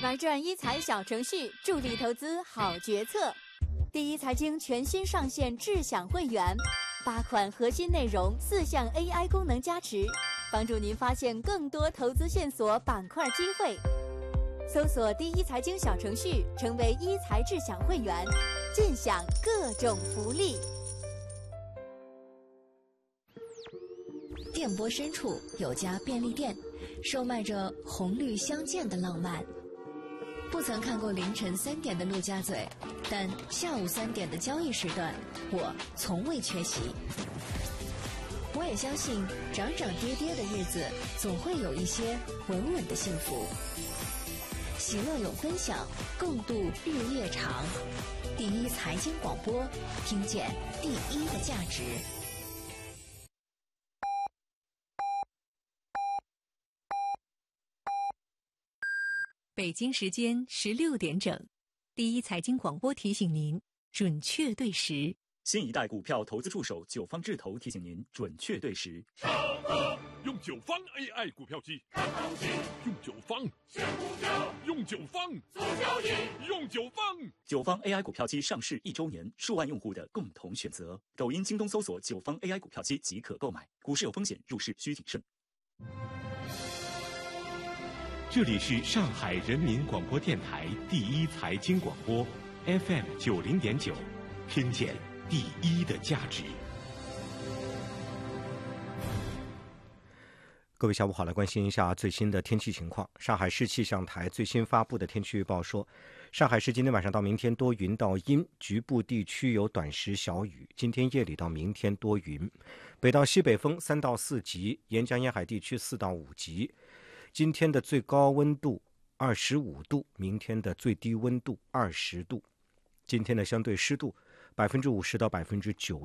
玩转一财小程序，助力投资好决策。第一财经全新上线智享会员，8款核心内容，4项 AI 功能加持，帮助您发现更多投资线索、板块机会。搜索第一财经小程序，成为一财智享会员，尽享各种福利。 电波深处有家便利店，售卖着红绿相间的浪漫。不曾看过凌晨3点的陆家嘴，但下午3点的交易时段，我从未缺席。我也相信，涨涨跌跌的日子，总会有一些稳稳的幸福。喜乐有分享，共度日夜长。第一财经广播，听见第一的价值。 北京时间16点整，第一财经广播提醒您准确对时。 新一代股票投资助手九方智投提醒您准确对时。 用九方 AI 股票机，看行情；用九方选股票，用九方做交易，用九方。 九方 AI 股票机上市1周年，数万用户的共同选择。抖音、京东搜索九方 AI 股票机即可购买。股市有风险，入市需谨慎。 这里是上海人民广播电台第一财经广播 FM 90.9，听见第一的价值。 各位下午好，来关心一下最新的天气情况。上海市气象台最新发布的天气预报说，上海市今天晚上到明天多云到阴，局部地区有短时小雨。今天夜里到明天多云，北到西北风3到4级，沿江沿海地区4到5级。今天的最高温度25度，明天的最低温度20度。今天的相对湿度50%到90%。